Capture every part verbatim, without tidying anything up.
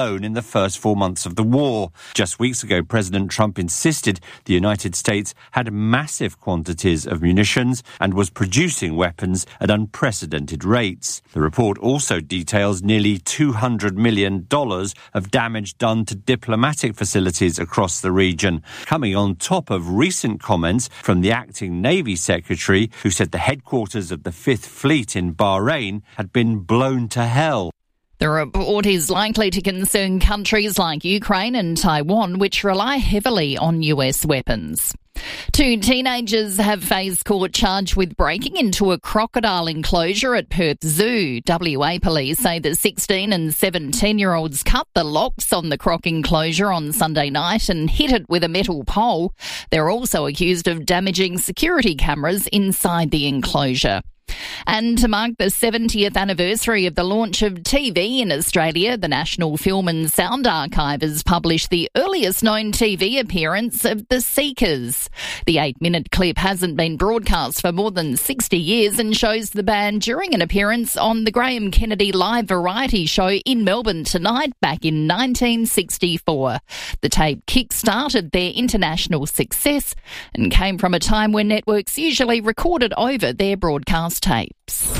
in the first four months of the war. Just weeks ago, President Trump insisted the United States had massive quantities of munitions and was producing weapons at unprecedented rates. The report also details nearly two hundred million dollars of damage done to diplomatic facilities across the region, coming on top of recent comments from the acting Navy Secretary, who said the headquarters of the Fifth Fleet in Bahrain had been blown to hell. The report is likely to concern countries like Ukraine and Taiwan, which rely heavily on U S weapons. Two teenagers have faced court charged with breaking into a crocodile enclosure at Perth Zoo. W A police say the sixteen and seventeen-year-olds cut the locks on the croc enclosure on Sunday night and hit it with a metal pole. They're also accused of damaging security cameras inside the enclosure. And to mark the seventieth anniversary of the launch of T V in Australia, the National Film and Sound Archive has published the earliest known T V appearance of The Seekers. The eight-minute clip hasn't been broadcast for more than sixty years and shows the band during an appearance on the Graham Kennedy live variety show in Melbourne Tonight back in nineteen sixty-four. The tape kick-started their international success and came from a time when networks usually recorded over their broadcast tapes.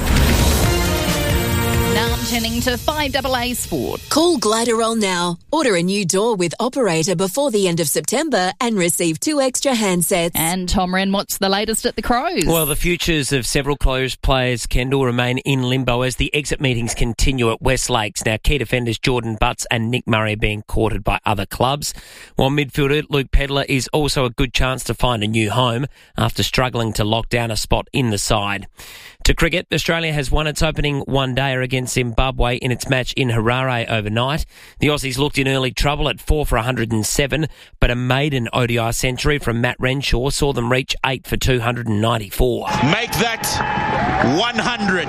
Now turning to five A A Sport. Call Gliderol now. Order a new door with Operator before the end of September and receive two extra handsets. And Tom Wren, what's the latest at the Crows? Well, the futures of several Crows players, Kendall, remain in limbo as the exit meetings continue at West Lakes. Now, key defenders Jordan Butts and Nick Murray are being courted by other clubs, while midfielder Luke Pedler is also a good chance to find a new home after struggling to lock down a spot in the side. To cricket, Australia has won its opening one-dayer against Zimbabwe in its match in Harare overnight. The Aussies looked in early trouble at four for one hundred seven, but a maiden O D I century from Matt Renshaw saw them reach eight for two hundred ninety-four. Make that one hundred.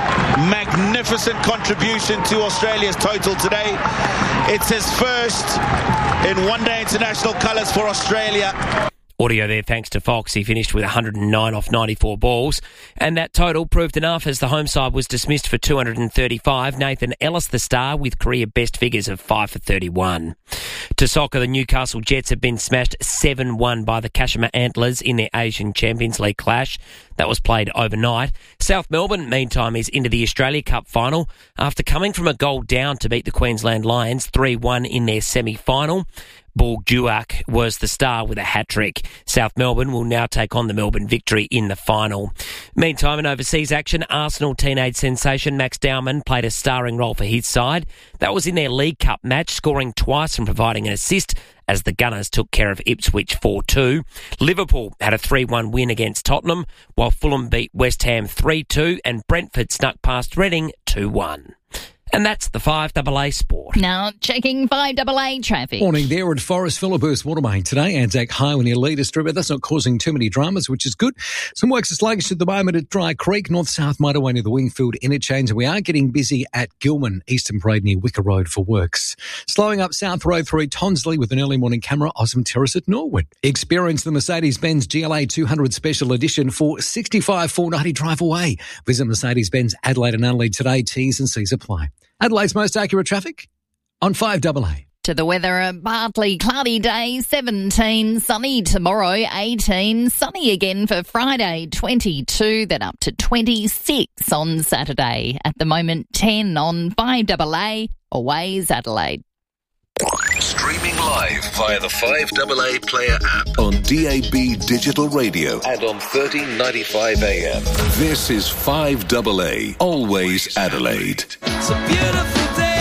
Magnificent contribution to Australia's total today. It's his first in one-day international colours for Australia. Audio there thanks to Fox. He finished with one hundred nine off ninety-four balls. And that total proved enough as the home side was dismissed for two hundred thirty-five. Nathan Ellis, the star, with career best figures of five for thirty-one. To soccer, the Newcastle Jets have been smashed seven one by the Kashima Antlers in their Asian Champions League clash. That was played overnight. South Melbourne, meantime, is into the Australia Cup final after coming from a goal down to beat the Queensland Lions three one in their semi-final. Borg Duak was the star with a hat-trick. South Melbourne will now take on the Melbourne Victory in the final. Meantime, in overseas action, Arsenal teenage sensation Max Dowman played a starring role for his side. That was in their League Cup match, scoring twice and providing an assist as the Gunners took care of Ipswich four two. Liverpool had a three one win against Tottenham, while Fulham beat West Ham three two and Brentford snuck past Reading two one. And that's the five A A Sport. Now checking five A A traffic. Morning there at Forest Philliburs Watermain today. Anzac Highway near Leader Street, but that's not causing too many dramas, which is good. Some works are sluggish at the moment at Dry Creek, North-South Motorway near the Wingfield Interchange. We are getting busy at Gilman, Eastern Parade near Wicker Road for works. Slowing up South Road through Tonsley with an early morning camera, Osmond Terrace at Norwood. Experience the Mercedes-Benz G L A two hundred Special Edition for sixty-five four ninety drive away. Visit Mercedes-Benz Adelaide and Adelaide today. T's and C's apply. Adelaide's most accurate traffic on five A A. To the weather, a partly cloudy day, seventeen, sunny tomorrow, eighteen, sunny again for Friday, twenty-two, then up to twenty-six on Saturday. At the moment, ten on five A A, Always Adelaide. Streaming live via the five A A Player app on D A B Digital Radio and on thirteen ninety-five A M. This is five A A, Always Adelaide. It's a beautiful day.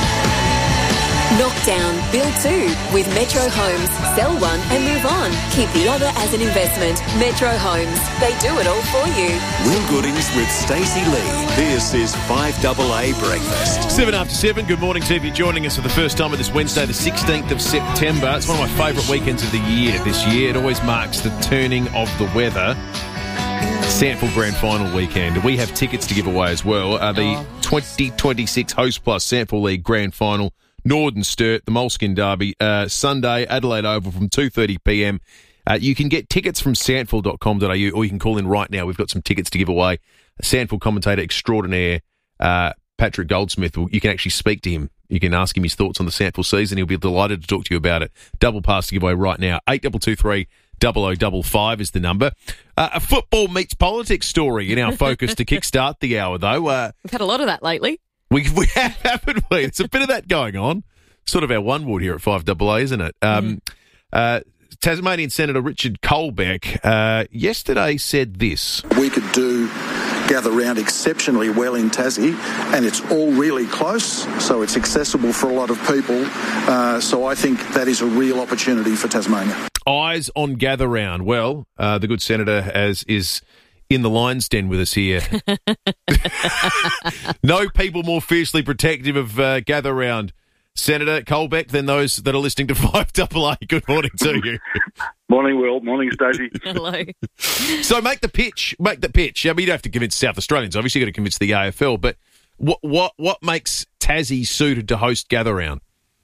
Knock down, build two with Metro Homes. Sell one and move on. Keep the other as an investment. Metro Homes. They do it all for you. Will Goodings with Stacey Lee. This is five A A Breakfast. Seven after seven. Good morning to you. If you're joining us for the first time of this Wednesday, the sixteenth of September. It's one of my favourite weekends of the year this year. It always marks the turning of the weather. Sandford Grand Final weekend. We have tickets to give away as well. Uh, the oh. twenty twenty-six Host Plus Sandford League Grand Final. Norden Sturt, the Moleskin Derby, uh, Sunday, Adelaide Oval from two thirty p m. Uh, you can get tickets from sandford dot com dot a u or you can call in right now. We've got some tickets to give away. Sandford commentator extraordinaire, uh, Patrick Goldsmith, you can actually speak to him You can ask him his thoughts on the SANFL season. He'll be delighted to talk to you about it. Double pass to give away right now. eight two two three, double oh double five is the number. Uh, a football meets politics story in our focus to kickstart the hour, though. Uh, We've had a lot of that lately. we, we have, haven't we? It's a bit of that going on. Sort of our one wood here at five A A, isn't it? Um, mm. uh, Tasmanian Senator Richard Colbeck uh, yesterday said this. We could do gather round exceptionally well in Tassie, and it's all really close, so it's accessible for a lot of people. Uh, so I think that is a real opportunity for Tasmania. Eyes on Gather Round. Well, uh, the good senator as is in the Lion's Den with us here. No people more fiercely protective of uh, Gather Round, Senator Colbeck, than those that are listening to five A A. Good morning to you. Morning, Will. Morning, Stacey. Hello. So make the pitch. Make the pitch. I mean, you don't have to convince South Australians. Obviously, you've got to convince the A F L. But what what what makes Tassie suited to host Gather Round?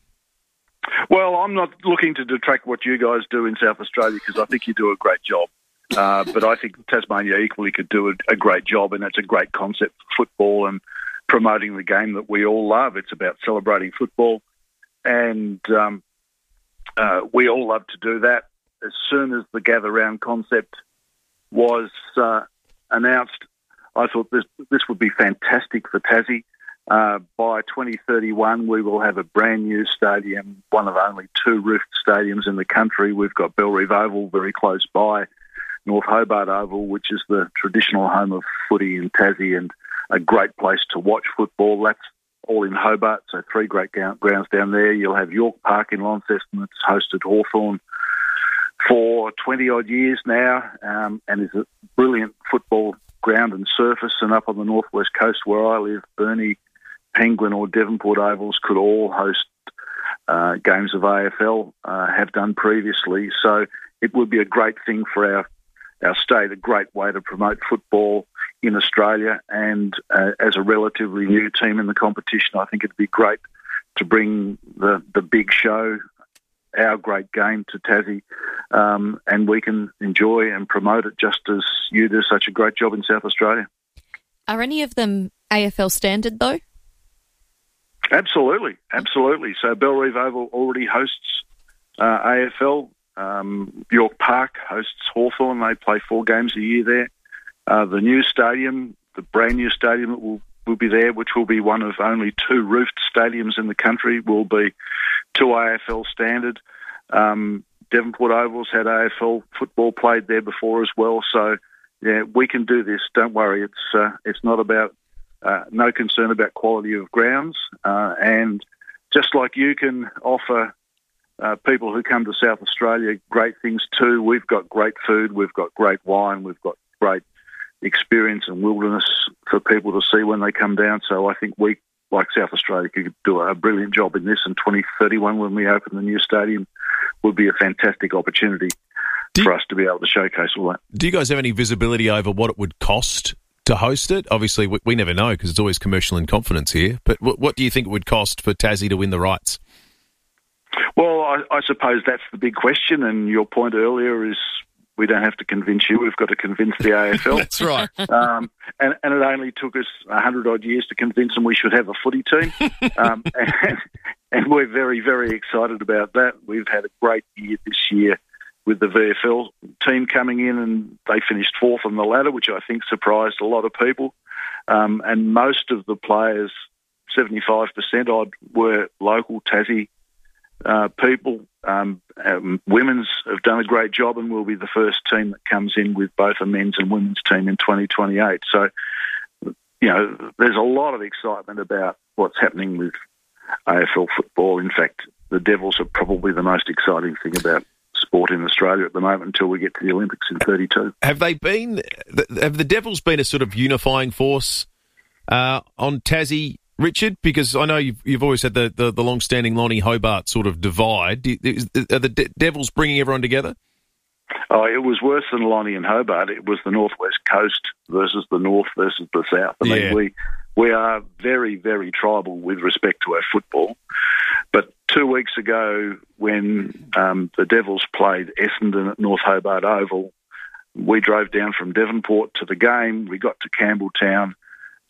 Well, I'm not looking to detract what you guys do in South Australia because I think you do a great job. Uh, but I think Tasmania equally could do a, a great job, and it's a great concept for football and promoting the game that we all love. It's about celebrating football, and um, uh, we all love to do that. As soon as the Gather Round concept was uh, announced, I thought this this would be fantastic for Tassie. Uh, by twenty thirty-one, we will have a brand new stadium, one of only two roofed stadiums in the country. We've got Bellerive Oval very close by, North Hobart Oval, which is the traditional home of footy in Tassie and a great place to watch football. That's all in Hobart, so three great grounds down there. You'll have York Park in Launceston that's hosted Hawthorn for twenty-odd years now, um, and is a brilliant football ground and surface. And up on the northwest coast where I live, Burnie, Penguin or Devonport Ovals could all host uh, games of A F L, uh, have done previously. So it would be a great thing for our, our state, a great way to promote football in Australia. And uh, as a relatively new team in the competition, I think it'd be great to bring the, the big show, our great game, to Tassie, um, and we can enjoy and promote it just as you do such a great job in South Australia. Are any of them A F L standard, though? Absolutely, absolutely. So Bellerive Oval already hosts uh, A F L. Um, York Park hosts Hawthorn. They play four games a year there. Uh, the new stadium, the brand new stadium that will, will be there, which will be one of only two roofed stadiums in the country, will be to A F L standard. Um, Devonport Ovals had A F L football played there before as well. So, yeah, we can do this. Don't worry. It's uh, it's not about uh, no concern about quality of grounds, uh, and just like you can offer uh, people who come to South Australia great things too. We've got great food. We've got great wine. We've got great experience and wilderness for people to see when they come down. So I think we, like South Australia, could do a brilliant job in this. And twenty thirty-one, when we open the new stadium, would be a fantastic opportunity do for you, us to be able to showcase all that. Do you guys have any visibility over what it would cost to host it? Obviously, we, we never know because it's always commercial in confidence here. But what, what do you think it would cost for Tassie to win the rights? Well, I, I suppose that's the big question. And your point earlier is we don't have to convince you. We've got to convince the A F L. That's right. Um, and, and it only took us a hundred odd years to convince them we should have a footy team. um, and, and we're very, very excited about that. We've had a great year this year with the V F L team coming in, and they finished fourth on the ladder, which I think surprised a lot of people. Um, and most of the players, seventy-five percent odd, were local Tassie uh, people. Um, um, women's have done a great job and will be the first team that comes in with both a men's and women's team in twenty twenty-eight. So, you know, there's a lot of excitement about what's happening with A F L football. In fact, the Devils are probably the most exciting thing about sport in Australia at the moment until we get to the Olympics in thirty-two. Have they been, have the Devils been a sort of unifying force uh, on Tassie, Richard? Because I know you've, you've always had the, the, the long-standing Lonnie Hobart sort of divide. Are the De- Devils bringing everyone together? Oh, it was worse than Lonnie and Hobart. It was the northwest coast versus the north versus the south. I yeah. mean, we we are very, very tribal with respect to our football. But two weeks ago, when um, the Devils played Essendon at North Hobart Oval, we drove down from Devonport to the game. We got to Campbelltown,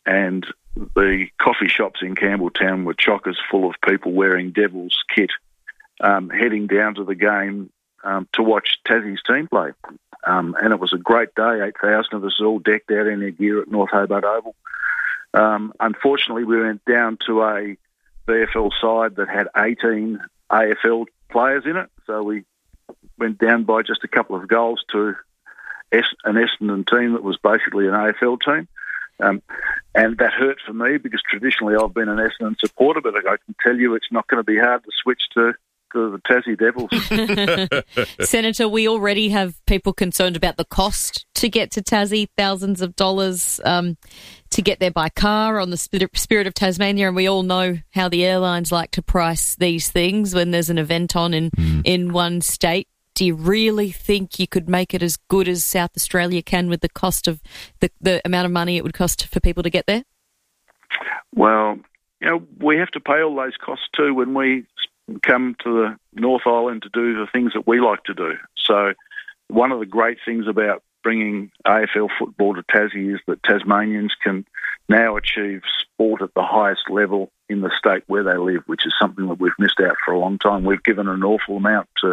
and the coffee shops in Campbelltown were chockers full of people wearing Devils kit, um, heading down to the game um, to watch Tassie's team play. Um, and it was a great day. eight thousand of us all decked out in their gear at North Hobart Oval. Um, unfortunately, we went down to a V F L side that had eighteen A F L players in it, so we went down by just a couple of goals to Es- an Essendon team that was basically an A F L team. Um, and that hurt for me because traditionally I've been an Essendon supporter, but I can tell you it's not going to be hard to switch to, to the Tassie Devils. Senator, we already have people concerned about the cost to get to Tassie, thousands of dollars um, to get there by car on the Spirit of Tasmania, and we all know how the airlines like to price these things when there's an event on in, mm. in one state. Do you really think you could make it as good as South Australia can with the cost of the, the amount of money it would cost for people to get there? Well, you know, we have to pay all those costs too when we come to the North Island to do the things that we like to do. So one of the great things about bringing A F L football to Tassie is that Tasmanians can now achieve sport at the highest level in the state where they live, which is something that we've missed out for a long time. We've given an awful amount to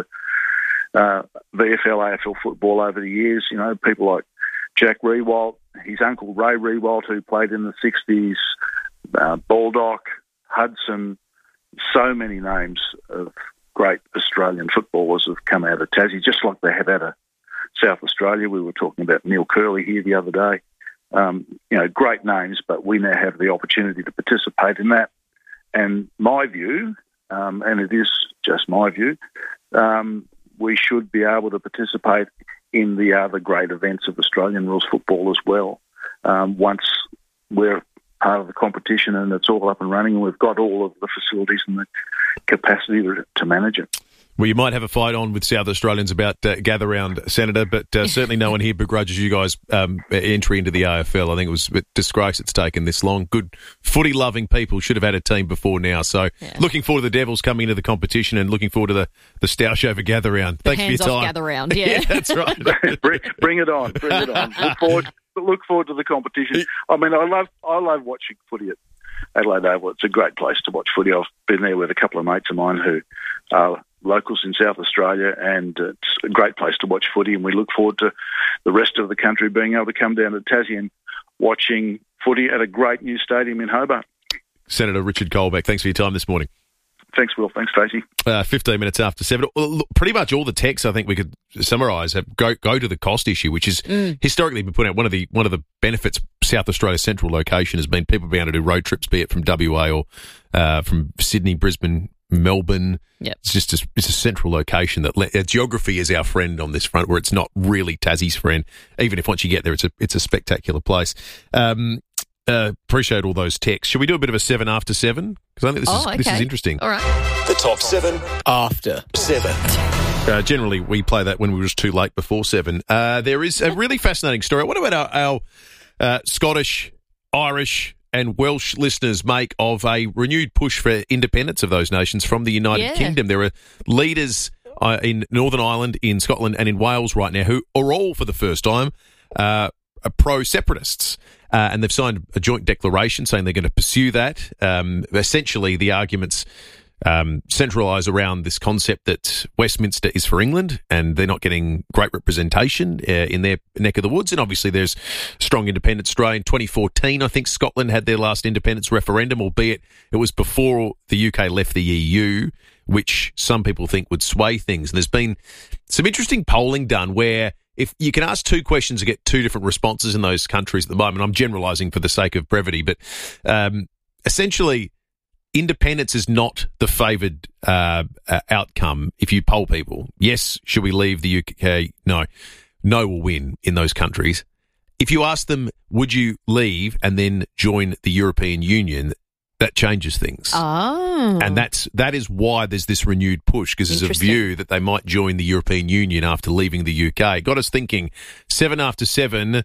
Uh, V F L, A F L football over the years. You know, people like Jack Rewalt, his uncle Ray Rewalt, who played in the sixties, uh, Baldock, Hudson, so many names of great Australian footballers have come out of Tassie, just like they have out of South Australia. We were talking about Neil Curley here the other day. Um, you know, great names, but we now have the opportunity to participate in that. And my view, um, and it is just my view, um, we should be able to participate in the other great events of Australian rules football as well. Um, once we're part of the competition and it's all up and running and we've got all of the facilities and the capacity to, to manage it. Well, you might have a fight on with South Australians about uh, gather round, Senator, but uh, certainly no one here begrudges you guys um, entry into the A F L. I think it was a disgrace it's taken this long. Good footy-loving people should have had a team before now. So yeah. Looking forward to the Devils coming into the competition and looking forward to the, the Stoush over gather round. Thanks for your time. Gather round, yeah. yeah, that's right. bring, bring it on, bring it on. Look forward, look forward to the competition. I mean, I love, I love watching footy at Adelaide Oval. It's a great place to watch footy. I've been there with a couple of mates of mine who are locals in South Australia, and it's a great place to watch footy, and we look forward to the rest of the country being able to come down to Tassie and watching footy at a great new stadium in Hobart. Senator Richard Colbeck, thanks for your time this morning. Thanks, Will. Thanks, Stacey. Uh, fifteen minutes after seven. Well, pretty much all the texts I think we could summarise go go to the cost issue, which is mm. historically been put out. One of the one of the benefits South Australia's central location has been people being able to do road trips, be it from W A or uh, from Sydney, Brisbane, Melbourne. Yep. It's just a, it's a central location that le- geography is our friend on this front, where it's not really Tassie's friend. Even if once you get there, it's a it's a spectacular place. Um, uh, appreciate all those texts. Should we do a bit of a seven after seven? Because I think this oh, is okay. this is interesting. All right. The top seven after seven. Uh, generally, we play that when we were just too late before seven. Uh, there is a really fascinating story. What about our, our uh, Scottish, Irish, and Welsh listeners make of a renewed push for independence of those nations from the United yeah. Kingdom? There are leaders uh, in Northern Ireland, in Scotland, and in Wales right now who are all, for the first time, uh, pro-separatists. Uh, and they've signed a joint declaration saying they're going to pursue that. Um, essentially, the arguments um, centralise around this concept that Westminster is for England and they're not getting great representation uh, in their neck of the woods. And obviously there's strong independence today. In twenty fourteen, I think Scotland had their last independence referendum, albeit it was before the U K left the E U, which some people think would sway things. And there's been some interesting polling done where if you can ask two questions and get two different responses in those countries at the moment. I'm generalising for the sake of brevity, but um, essentially independence is not the favoured uh, uh, outcome if you poll people. Yes, should we leave the U K? No. No will win in those countries. If you ask them, would you leave and then join the European Union, that changes things. Oh. And that's, that is why there's this renewed push, because there's a view that they might join the European Union after leaving the U K. Got us thinking, seven after seven,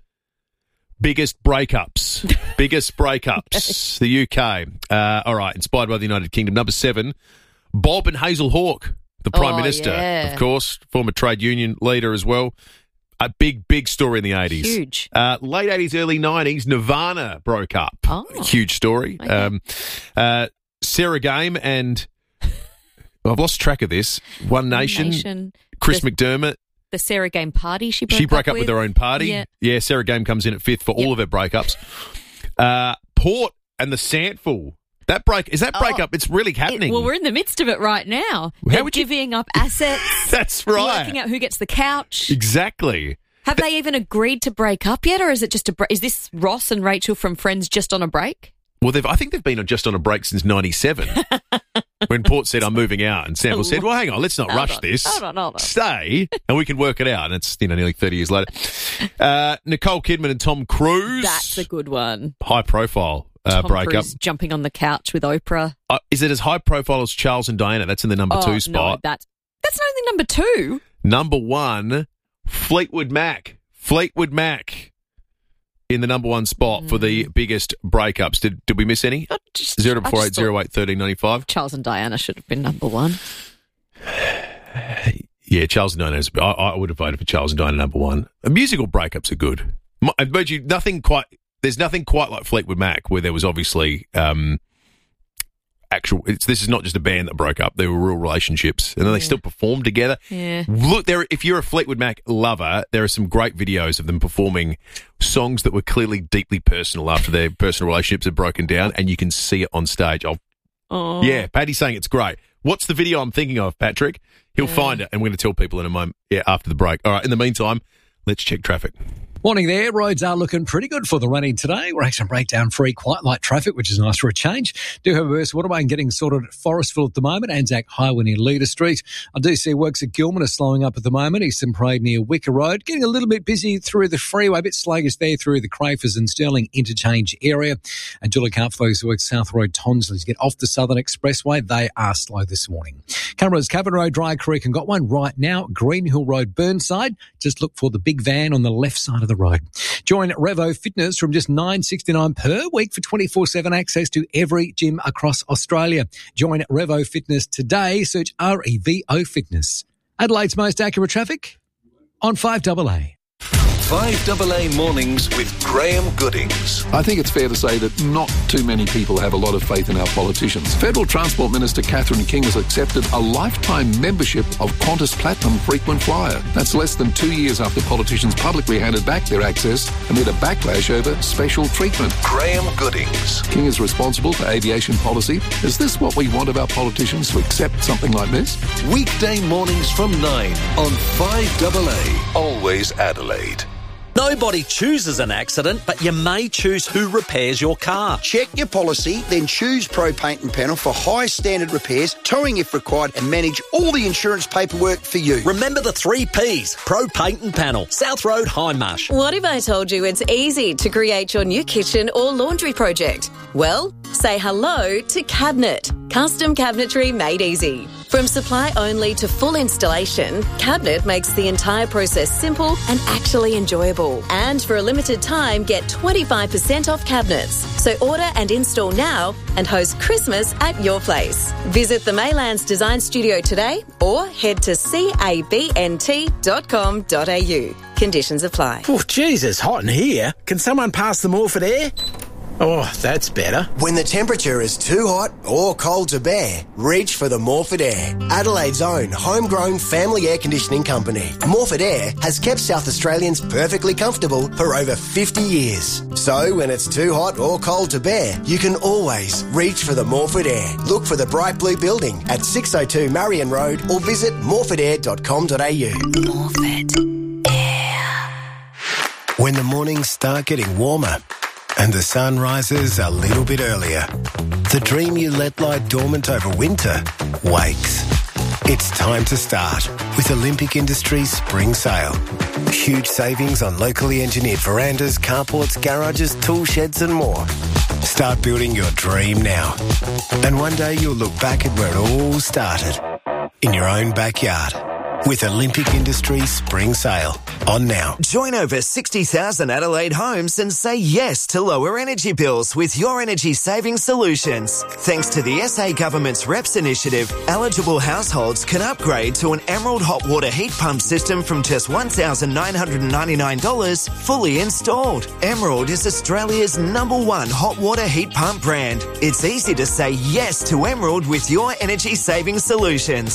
biggest breakups. biggest breakups. The U K. Uh, all right, inspired by the United Kingdom. Number seven, Bob and Hazel Hawke, the Prime oh, Minister, yeah. of course, former trade union leader as well. A big, big story in the eighties. Huge. Uh, late eighties, early nineties, Nirvana broke up. Oh. Huge story. Okay. Um, uh, Sarah Game and... I've lost track of this. One Nation, Nation. Chris the, McDermott. The Sarah Game party she broke She broke up, up with, with her own party. Yeah. yeah, Sarah Game comes in at fifth for Yep. all of her breakups. Uh, Port and the Sandful. That break is that breakup? Oh, it's really happening. It, well, we're in the midst of it right now. How They're would you- divvying up assets. That's right. Working out who gets the couch. Exactly. Have they even agreed to break up yet, or is it just a break? Is this Ross and Rachel from Friends just on a break? Well, they've, I think they've been on just on a break since ninety-seven. When Port said, I'm moving out, and Sample said, well, hang on, let's not Hold rush on, this. hold on, hold on. Stay, and we can work it out. And it's, you know, nearly thirty years later. Uh, Nicole Kidman and Tom Cruise. That's a good one. High profile uh, Tom breakup. Cruise jumping on the couch with Oprah. Uh, is it as high profile as Charles and Diana? That's in the number oh, two No, spot. that, that's only number two. Number one, Fleetwood Mac. Fleetwood Mac in the number one spot mm. for the biggest breakups. Did did we miss any? Just, Zero double four eight zero eight thirteen ninety five. Charles and Diana should have been number one. Yeah, Charles and Diana. Is, I, I would have voted for Charles and Diana number one. Uh, musical breakups are good. But you, nothing quite. There's nothing quite like Fleetwood Mac, where there was obviously um, actual. It's, this is not just a band that broke up. There were real relationships, and then yeah. they still performed together. Yeah. Look, there. If you're a Fleetwood Mac lover, there are some great videos of them performing songs that were clearly deeply personal after their personal relationships had broken down, and you can see it on stage. I'll, oh. Yeah, Paddy's saying it's great. What's the video I'm thinking of, Patrick? He'll yeah. find it, and we're going to tell people in a moment. Yeah, after the break. All right. In the meantime, let's check traffic. Morning there. Roads are looking pretty good for the running today. We're actually breakdown free, quite light traffic, which is nice for a change. Do have a burst waterway getting sorted at Forestville at the moment. Anzac Highway near Leader Street. I do see works at Gilman are slowing up at the moment. Eastern Parade near Wicker Road. Getting a little bit busy through the freeway, a bit sluggish there through the Crafers and Stirling interchange area. And Julie can't focus work South Road Tonsley to get off the Southern Expressway. They are slow this morning. Cameras, Cabin Road, Dry Creek, and got one right now. Green Hill Road, Burnside. Just look for the big van on the left side of the road. Join Revo Fitness from just nine dollars sixty-nine per week for twenty-four seven access to every gym across Australia. Join Revo Fitness today. Search R E V O Fitness. Adelaide's most accurate traffic on five double A. five double A Mornings with Graham Goodings. I think it's fair to say that not too many people have a lot of faith in our politicians. Federal Transport Minister Catherine King has accepted a lifetime membership of Qantas Platinum Frequent Flyer. That's less than two years after politicians publicly handed back their access amid a backlash over special treatment. Graham Goodings. King is responsible for aviation policy. Is this what we want of our politicians, to accept something like this? Weekday mornings from nine on five double A. Always Adelaide. Nobody chooses an accident, but you may choose who repairs your car. Check your policy, then choose Pro Paint and Panel for high standard repairs, towing if required, and manage all the insurance paperwork for you. Remember the three Ps, Pro Paint and Panel, South Road, Hindmarsh. What if I told you it's easy to create your new kitchen or laundry project? Well, say hello to Cabinet. Custom cabinetry made easy. From supply only to full installation, Cabinet makes the entire process simple and actually enjoyable. And for a limited time, get twenty-five percent off cabinets. So order and install now and host Christmas at your place. Visit the Maylands Design Studio today or head to cabnt dot com dot a u. Conditions apply. Oh, Jesus, hot in here. Can someone pass the Morford air? Oh, that's better. When the temperature is too hot or cold to bear, reach for the Morford Air, Adelaide's own homegrown family air conditioning company. Morford Air has kept South Australians perfectly comfortable for over fifty years. So when it's too hot or cold to bear, you can always reach for the Morford Air. Look for the bright blue building at six oh two Marion Road or visit morford air dot com dot a u. Morford Air. When the mornings start getting warmer and the sun rises a little bit earlier, the dream you let lie dormant over winter wakes. It's time to start with Olympic Industries Spring Sale. Huge savings on locally engineered verandas, carports, garages, tool sheds and more. Start building your dream now. And one day you'll look back at where it all started, in your own backyard, with Olympic Industries Spring Sale. on now. Join over sixty thousand Adelaide homes and say yes to lower energy bills with Your Energy Saving Solutions. Thanks to the S A Government's R E P S initiative, eligible households can upgrade to an Emerald hot water heat pump system from just one thousand nine hundred ninety-nine dollars fully installed. Emerald is Australia's number one hot water heat pump brand. It's easy to say yes to Emerald with Your Energy Saving Solutions.